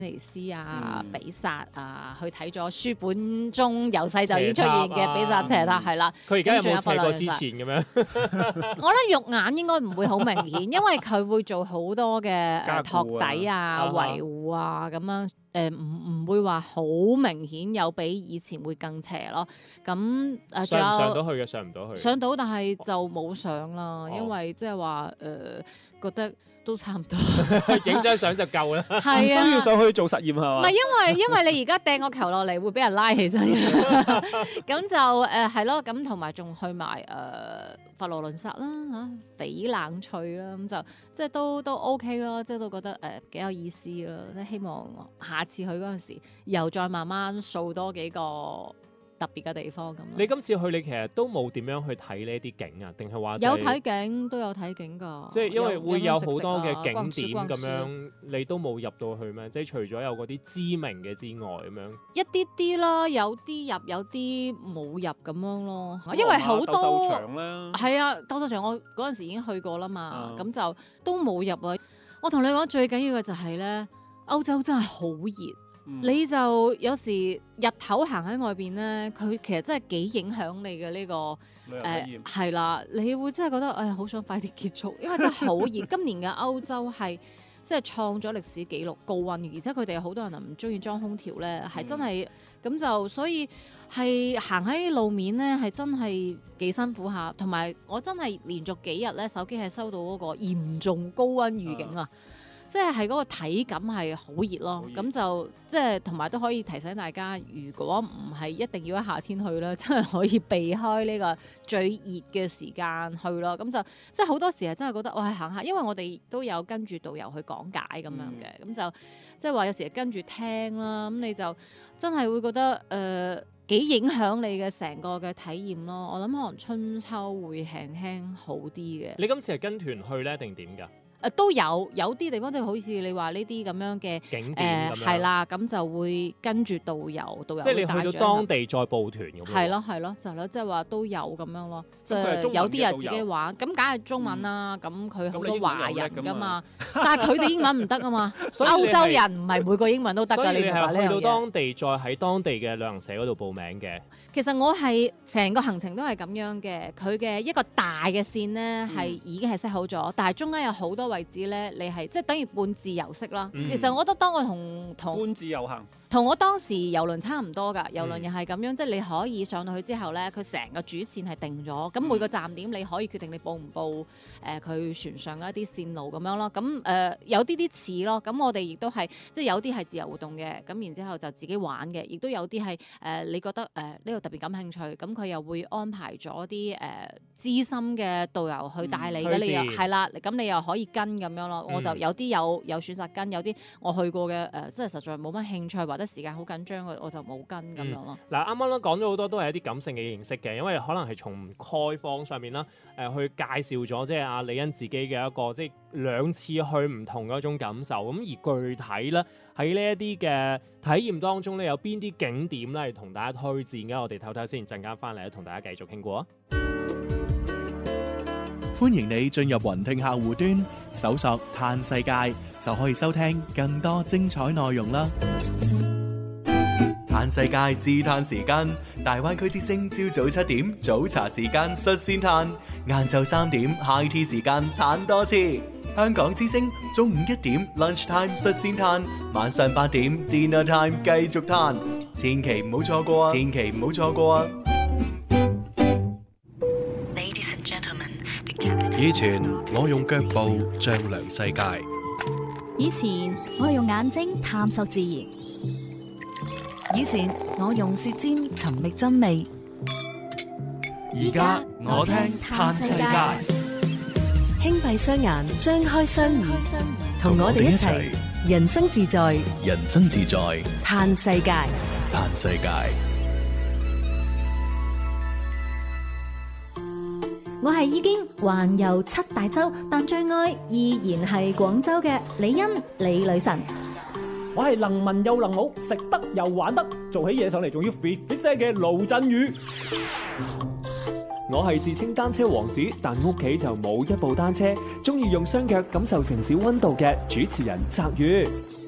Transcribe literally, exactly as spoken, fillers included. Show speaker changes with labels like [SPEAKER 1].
[SPEAKER 1] 尼斯啊、嗯、比薩啊，去睇咗書本中由細就已經出現嘅比薩斜塔，係啦。
[SPEAKER 2] 佢而家有冇斜過之前咁樣？
[SPEAKER 1] 我覺得肉眼應該唔會好明顯，因為佢會做好多嘅托底啊、維護啊咁樣，誒唔唔會話好明顯有比以前會更斜咯。咁誒仲有
[SPEAKER 2] 上唔上到去嘅？上唔到去。
[SPEAKER 1] 上到，但係就冇上啦，因為即係話誒覺得。都差唔多，
[SPEAKER 2] 影張相就夠啦。
[SPEAKER 1] 係啊，
[SPEAKER 3] 唔需要上去做實驗係嘛？
[SPEAKER 1] 唔係因為因為你而家掟個球落嚟會俾人拉起身，咁就誒係咯，咁同埋仲去埋誒、呃、佛羅倫薩啦嚇，翡冷翠啦，咁就即係都都 OK 咯，即係都覺得誒幾、呃、有意思咯，即係希望下次去嗰陣時又再慢慢掃多幾個特別嘅地方咁。
[SPEAKER 2] 你今次去你其實都冇點樣去睇呢啲景啊？定係話
[SPEAKER 1] 有睇景都有睇景㗎。
[SPEAKER 2] 即係因為會有好多嘅景點咁樣，
[SPEAKER 1] 樣
[SPEAKER 2] 你都冇入到去咩？即係除咗有嗰啲知名嘅之外，咁樣
[SPEAKER 1] 一啲啲啦，有啲入，有啲冇入咁樣咯。因為好多鬥獸場啦，係啊，鬥獸場我嗰陣時已經去過啦嘛，咁、嗯、就都冇入啊。我同你講最緊要嘅就係咧，歐洲真係好熱。嗯、你就有時日頭行喺外邊咧，佢其實真係幾影響你嘅呢、呢個誒係啦，你會真係覺得誒好想快啲結束，因為真係好熱。今年嘅歐洲係即係創咗歷史紀錄高溫嘅，而且佢哋好多人唔中意裝空調咧，係真係咁、嗯、就所以係行喺路面咧係真係幾辛苦下，同埋我真係連續幾日咧手機係收到嗰個嚴重高溫預警啊！即係係嗰個體感係好熱咯，咁就即係同埋都可以提醒大家，如果唔係一定要喺夏天去咧，真係可以避開呢個最熱嘅時間去咯。咁就即係好多時係真係覺得，哇行下，因為我哋都有跟住導遊去講解咁樣嘅，咁、嗯、就即係話有時跟住聽啦，咁你就真係會覺得誒幾、呃、影響你嘅成個嘅體驗咯。我諗可能春秋會輕輕好啲嘅。
[SPEAKER 2] 你今次係跟團去咧定點㗎？
[SPEAKER 1] 誒、呃、都有有啲地方即係好似你話呢啲咁樣嘅
[SPEAKER 2] 景點
[SPEAKER 1] 誒係啦，咁就會跟住導遊，導遊
[SPEAKER 2] 即係你去到當地再報團咁樣。
[SPEAKER 1] 係咯係咯，就係咯，即係話都有咁樣咯。即係有啲人自己玩，咁梗係中文啦。咁佢好多華人㗎嘛，但係佢哋英文唔得啊嘛。歐洲人唔係每個英文都得㗎，你明白呢樣嘢？所以你係去到當
[SPEAKER 2] 地再喺當地嘅旅行社嗰度報名嘅。
[SPEAKER 1] 其實我係成個行程都係咁樣嘅，佢嘅一個大嘅線咧係已經係 set 好咗，但係中間有好多位置咧，你係即係等於半自由式啦。嗯、其實我覺得當我同同
[SPEAKER 3] 半自由行，同
[SPEAKER 1] 我當時郵輪差唔多㗎，郵輪又係咁樣，嗯、即係你可以上到去之後咧，佢成個主線係定咗，咁、嗯、每個站點你可以決定你報唔報誒佢、呃、船上嘅一啲線路咁樣咯。咁誒、呃、有啲啲似咯，咁我哋亦都係即係有啲係自由活動嘅，咁然之後就自己玩嘅，亦都有啲係誒你覺得誒呢、呃這個特別感興趣，咁佢又會安排咗啲誒資深嘅導遊去帶你嘅，嗯、你又係啦，咁你又可以跟咁樣咯。嗯、我就有啲有有選擇跟，有啲我去過嘅誒、呃，即係實在冇乜興趣或者時間好緊張嘅，我就冇跟咁樣咯。
[SPEAKER 2] 嗱、嗯，啱啱都講咗好多都係一啲感性嘅認識嘅，因為可能係從開放上面啦，誒、呃、去介紹咗即係阿李欣自己嘅一個即係兩次去唔同嘅一種感受。咁而具體咧喺呢一啲嘅體驗當中咧，有邊啲景點咧係同大家推薦嘅？我哋唞唞先，陣間翻嚟同大家繼續傾過啊！
[SPEAKER 4] 歡迎你進入雲聽客戶端，搜索嘆世界就可以收聽更多精彩內容啦！嘆世界自嘆時間，大灣區之聲朝早七點早茶時間率先嘆，晏晝三點 high tea 時間嘆多次。香港之聲中午一點 lunch time 率先嘆，晚上八點 dinner time 繼續嘆，千祈唔好錯過啊！千祈唔好錯過啊！以前我用腳步丈量世界，
[SPEAKER 5] 以前我係用眼睛探索自然，以前我用舌尖尋覓真味，
[SPEAKER 4] 而家我聽嘆世界。
[SPEAKER 6] 輕閉雙眼，張開雙耳，同我哋一齊人生自在，
[SPEAKER 4] 人生自在
[SPEAKER 6] 嘆世界，
[SPEAKER 4] 嘆世界。
[SPEAKER 5] 我係已經環遊七大洲，但最愛依然係廣州嘅李欣李女神。
[SPEAKER 7] 我係能文又能武，食得又玩得，做起嘢上嚟仲要 fit fit 聲嘅盧振宇。我係自稱單車王子，但屋企就冇一部單車，中意用雙腳感受城市溫度嘅主持人澤宇。